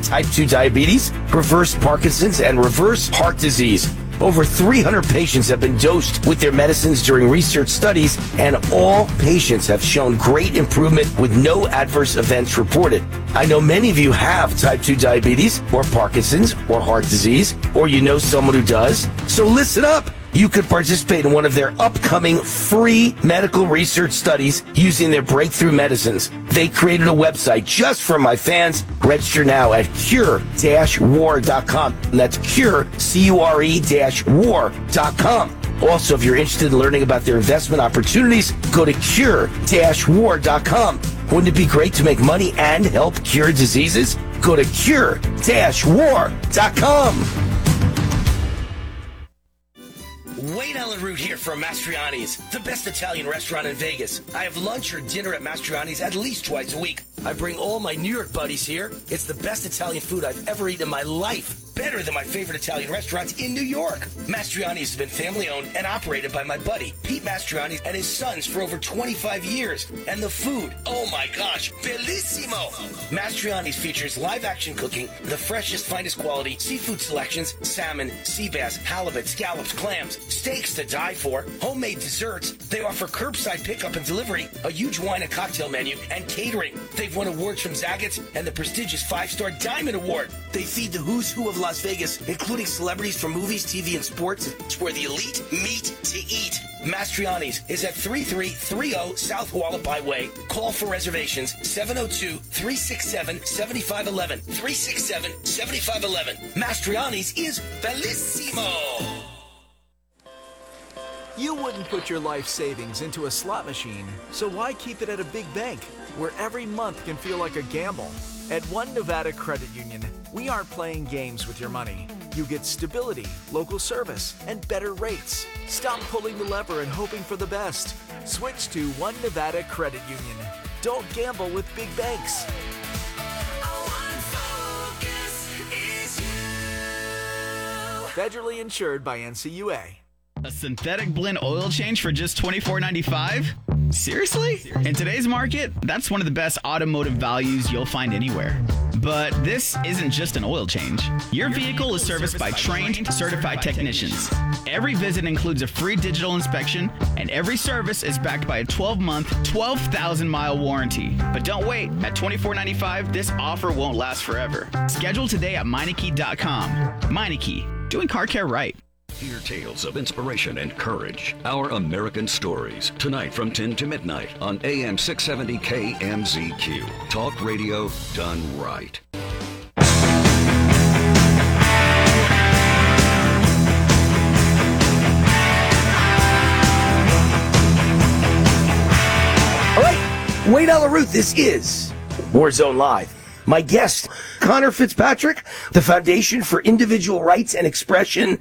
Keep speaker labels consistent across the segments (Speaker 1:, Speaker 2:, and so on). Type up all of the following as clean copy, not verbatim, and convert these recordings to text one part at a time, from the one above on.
Speaker 1: type 2 diabetes, reverse Parkinson's, and reverse heart disease. Over 300 patients have been dosed with their medicines during research studies, and all patients have shown great improvement with no adverse events reported. I know many of you have type 2 diabetes or Parkinson's or heart disease, or you know someone who does. So listen up. You could participate in one of their upcoming free medical research studies using their breakthrough medicines. They created a website just for my fans. Register now at cure-war.com. And that's cure, C-U-R-E-war.com. Also, if you're interested in learning about their investment opportunities, go to cure-war.com. Wouldn't it be great to make money and help cure diseases? Go to cure-war.com. Wayne Allen Root here from Mastriani's, the best Italian restaurant in Vegas. I have lunch or dinner at Mastriani's at least twice a week. I bring all my New York buddies here. It's the best Italian food I've ever eaten in my life. Better than my favorite Italian restaurants in New York. Mastriani's has been family-owned and operated by my buddy, Pete Mastriani, and his sons for over 25 years. And the food, oh my gosh, bellissimo! Mastriani's features live-action cooking, the freshest, finest quality, seafood selections, salmon, sea bass, halibut, scallops, clams, steaks to die for, homemade desserts. They offer curbside pickup and delivery, a huge wine and cocktail menu, and catering. They've won awards from Zagat's and the prestigious 5-Star Diamond Award. They feed the who's who of Las Vegas, including celebrities from movies, TV, and sports. It's where the elite meet to eat. Mastriani's is at 3330 South Hualapai Way. Call for reservations 702-367-7511. 367-7511. Mastriani's is bellissimo.
Speaker 2: You wouldn't put your life savings into a slot machine, so why keep it at a big bank where every month can feel like a gamble? At One Nevada Credit Union, we aren't playing games with your money. You get stability, local service, and better rates. Stop pulling the lever and hoping for the best. Switch to One Nevada Credit Union. Don't gamble with big banks. Federally insured by NCUA.
Speaker 3: A synthetic blend oil change for just $24.95? Seriously? In today's market, that's one of the best automotive values you'll find anywhere. But this isn't just an oil change. Your vehicle is serviced by trained, certified technicians. Every visit includes a free digital inspection, and every service is backed by a 12-month, 12,000-mile warranty. But don't wait. At $24.95, this offer won't last forever. Schedule today at Meineke.com. Meineke, doing car care right.
Speaker 4: Hear tales of inspiration and courage. Our American Stories. Tonight from 10 to midnight on AM 670 KMZQ. Talk radio done right.
Speaker 1: All right, Wayne Allen Root, this is Warzone Live. My guest, Connor Fitzpatrick, the Foundation for Individual Rights and Expression,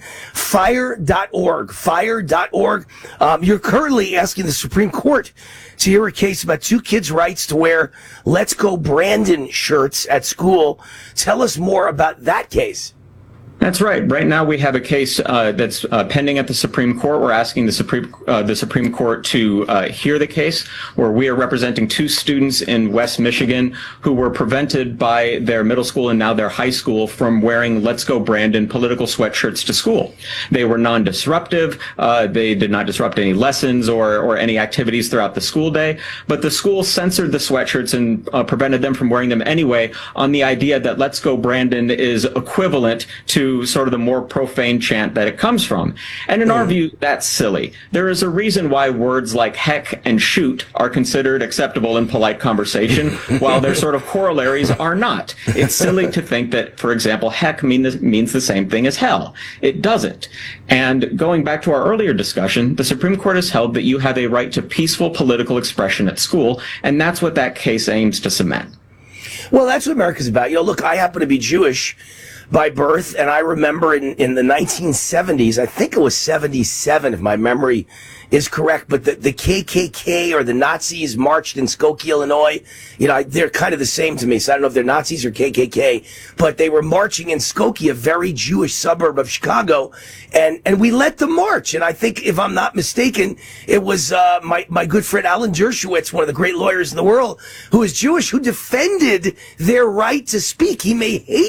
Speaker 1: FIRE.org. FIRE.org. You're currently asking the Supreme Court to hear a case about two kids' rights to wear Let's Go Brandon shirts at school. Tell us more about that case.
Speaker 5: That's right. Right now we have a case that's pending at the Supreme Court. We're asking the Supreme Court to hear the case, where we are representing two students in West Michigan who were prevented by their middle school and now their high school from wearing Let's Go Brandon political sweatshirts to school. They were non-disruptive. They did not disrupt any lessons or any activities throughout the school day, but the school censored the sweatshirts and prevented them from wearing them anyway on the idea that Let's Go Brandon is equivalent to sort of the more profane chant that it comes from. And in our view, that's silly. There is a reason why words like heck and shoot are considered acceptable in polite conversation, while their sort of corollaries are not. It's silly to think that, for example, heck means the same thing as hell. It doesn't. And going back to our earlier discussion, the Supreme Court has held that you have a right to peaceful political expression at school, and that's what that case aims to cement.
Speaker 1: Well, that's what America's about. You know, look, I happen to be Jewish by birth, and I remember in the 1970s, I think it was 77 if my memory is correct, but the KKK or the Nazis marched in Skokie, Illinois. You know, they're kind of the same to me, so I don't know if they're Nazis or KKK, but they were marching in Skokie, a very Jewish suburb of Chicago, and we let them march. And I think, if I'm not mistaken, it was my good friend Alan Dershowitz, one of the great lawyers in the world, who is Jewish, who defended their right to speak. He may hate